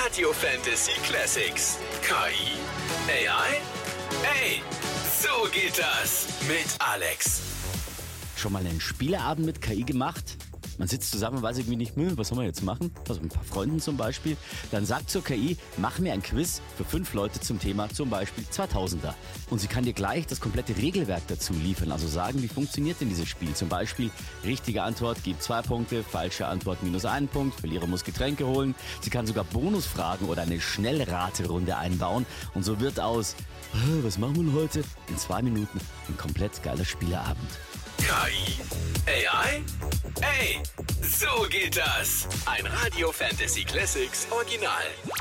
Radio Fantasy Classics. KI? AI? Ey, so geht das mit Alex. Schon mal einen Spieleabend mit KI gemacht? Man sitzt zusammen und weiß irgendwie nicht, was soll man jetzt machen? Also mit ein paar Freunden zum Beispiel. Dann sagt zur KI, mach mir ein Quiz für 5 Leute zum Thema zum Beispiel 2000er. Und sie kann dir gleich das komplette Regelwerk dazu liefern. Also sagen, wie funktioniert denn dieses Spiel? Zum Beispiel, richtige Antwort gibt 2 Punkte, falsche Antwort -1 Punkt, Verlierer muss Getränke holen. Sie kann sogar Bonusfragen oder eine Schnellraterunde einbauen. Und so wird aus, was machen wir denn heute? In 2 Minuten ein komplett geiler Spieleabend. KI? AI? Ey, so geht das. Ein Radio Fantasy Classics Original.